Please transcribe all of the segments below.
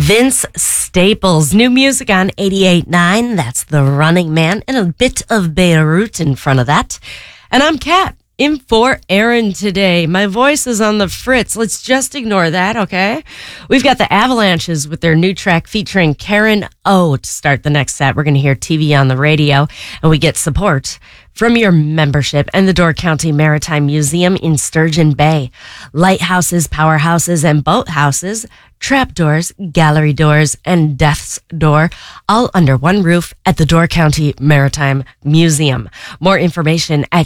Vince Staples, new music on 88.9. That's The Running Man, and a bit of Beirut in front of that. And I'm Kat, in for Aaron today. My voice is on the fritz. Let's just ignore that, okay? We've got the Avalanches with their new track featuring Karen O to start the next set. We're going to hear TV on the radio, and we get support from your membership and the Door County Maritime Museum in Sturgeon Bay. Lighthouses, powerhouses, and boathouses, trapdoors, gallery doors, and death's door, all under one roof at the Door County Maritime Museum. More information at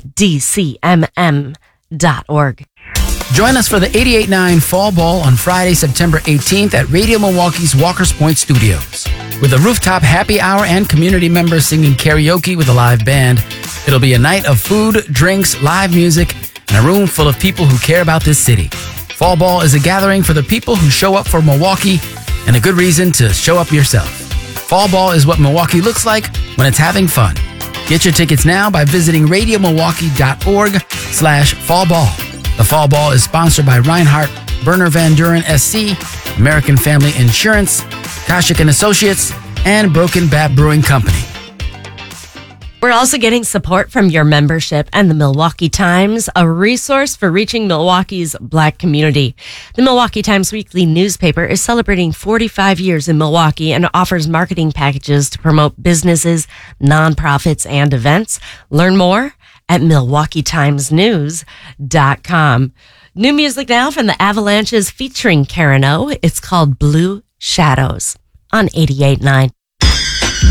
dcmm.org. Join us for the 88.9 Fall Ball on Friday, September 18th at Radio Milwaukee's Walker's Point Studios. With a rooftop happy hour and community members singing karaoke with a live band, it'll be a night of food, drinks, live music, and a room full of people who care about this city. Fall Ball is a gathering for the people who show up for Milwaukee and a good reason to show up yourself. Fall Ball is what Milwaukee looks like when it's having fun. Get your tickets now by visiting radiomilwaukee.org/fallball. The Fall Ball is sponsored by Reinhardt, Berner Van Duren SC, American Family Insurance, Kashik & Associates, and Broken Bat Brewing Company. We're also getting support from your membership and the Milwaukee Times, a resource for reaching Milwaukee's Black community. The Milwaukee Times weekly newspaper is celebrating 45 years in Milwaukee and offers marketing packages to promote businesses, nonprofits, and events. Learn more at MilwaukeeTimesNews.com. New music now from the Avalanches featuring Karen O. It's called Blue Shadows on 88.9.